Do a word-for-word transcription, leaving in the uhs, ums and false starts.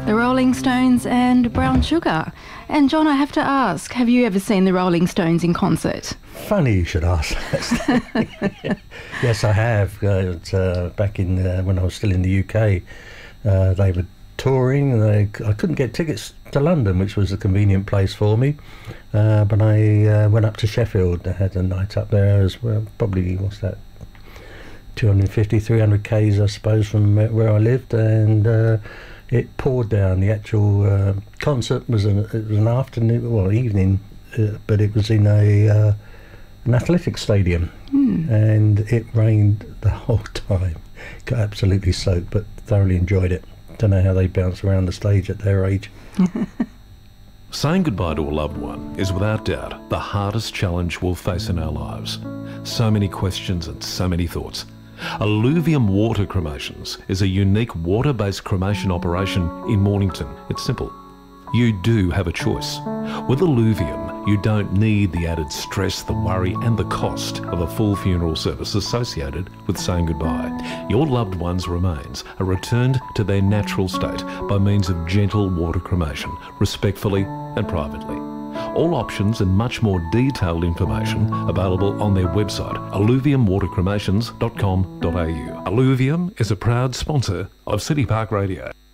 The Rolling Stones and Brown Sugar. And John, I have to ask, have you ever seen the Rolling Stones in concert? Funny you should ask that. Yes, I have. Uh, it's, uh, back in uh, when I was still in the U K, uh, they were touring, and they, I couldn't get tickets to London, which was a convenient place for me. Uh, but I uh, went up to Sheffield. I had a night up there as well. Probably, what's that? two hundred fifty, three hundred kays, I suppose, from where I lived, and uh, it poured down. The actual uh, concert was an, it was an afternoon, well, evening, uh, but it was in a uh, an athletics stadium, mm. and it rained the whole time. Got absolutely soaked, but thoroughly enjoyed it. Don't know how they bounce around the stage at their age. Saying goodbye to a loved one is without doubt the hardest challenge we'll face in our lives. So many questions and so many thoughts. Alluvium Water Cremations is a unique water-based cremation operation in Mornington. It's simple. You do have a choice. With Alluvium, you don't need the added stress, the worry and the cost of a full funeral service associated with saying goodbye. Your loved one's remains are returned to their natural state by means of gentle water cremation, respectfully and privately. All options and much more detailed information available on their website, alluvium water cremations dot com dot a u. Alluvium is a proud sponsor of City Park Radio.